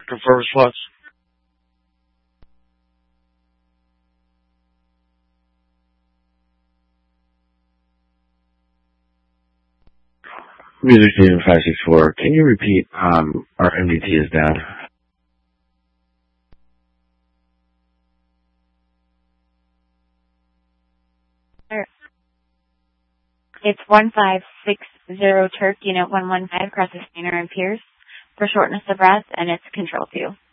confirm response. Music team 564. Can you repeat? Our MDT is down. It's 1560 Turk, Unit 115, across the Stainer and Pierce, for shortness of breath, and it's Control 2.